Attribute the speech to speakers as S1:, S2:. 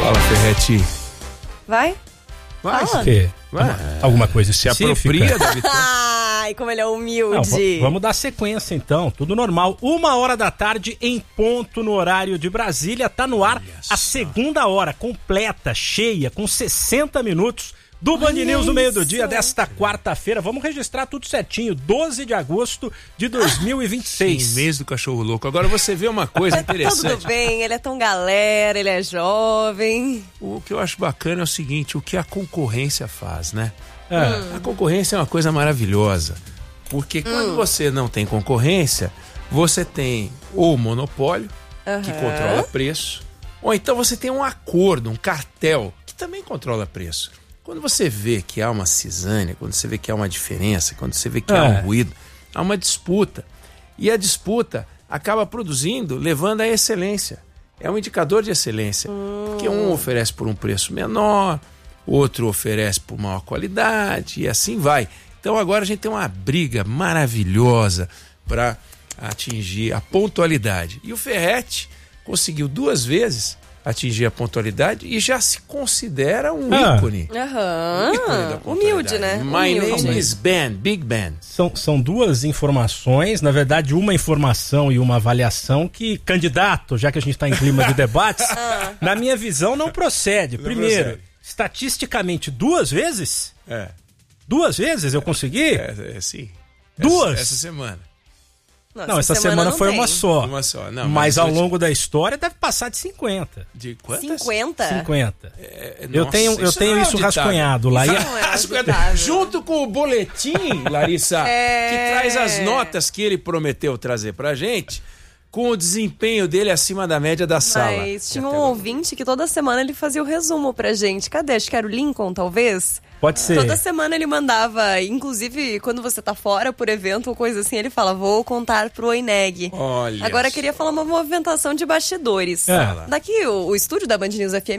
S1: Fala, Ferretti.
S2: Vai?
S1: Vai.
S3: Que? Alguma coisa
S1: Se
S3: específica?
S1: apropria da vitória.
S2: Ai, como ele é humilde.
S3: Não, vamos dar sequência então, tudo normal. 1h em ponto no horário de Brasília, tá no ar a segunda hora, completa, cheia, com 60 minutos do Band News no meio do dia desta quarta-feira. Vamos registrar tudo certinho, 12 de agosto de 2026.
S1: Sim, mês do cachorro louco. Agora você vê uma coisa interessante.
S2: Tudo bem, ele é tão galera, ele é jovem.
S1: O que eu acho bacana é o seguinte, o que a concorrência faz, né? A concorrência é uma coisa maravilhosa, porque quando você não tem concorrência, você tem ou monopólio, que controla preço, ou então você tem um acordo, um cartel, que também controla preço. Quando você vê que há uma cisânia, quando você vê que há uma diferença, quando você vê que há um ruído, há uma disputa. E a disputa acaba produzindo, levando à excelência. É um indicador de excelência. Porque um oferece por um preço menor, outro oferece por maior qualidade e assim vai. Então agora a gente tem uma briga maravilhosa para atingir a pontualidade. E o Ferretti conseguiu 2 vezes atingir a pontualidade e já se considera um ícone. Ícone da
S2: Humilde, né?
S1: My name is Ben, Big Ben.
S3: São duas informações, na verdade uma informação e uma avaliação que, candidato, já que a gente está em clima de debates, na minha visão não procede. Primeiro, estatisticamente 2 vezes? 2 vezes eu consegui?
S1: Sim.
S3: 2?
S1: Essa semana.
S3: Não, essa semana foi uma só.
S1: Uma só. Não,
S3: mas ao longo da história deve passar de 50.
S1: De quantas?
S2: 50?
S3: 50.
S1: Nossa,
S3: eu tenho isso rascunhado lá.
S1: Junto com o boletim, Larissa, que traz as notas que ele prometeu trazer pra gente, com o desempenho dele acima da média da sala.
S2: Mas tinha um ouvinte que toda semana ele fazia o resumo pra gente. Cadê? Acho que era o Lincoln, talvez?
S3: Pode ser.
S2: Toda semana ele mandava, inclusive quando você tá fora por evento ou coisa assim, ele fala, vou contar pro Oineg.
S1: Olha.
S2: Agora queria falar uma movimentação de bastidores. Daqui o estúdio da Band News FM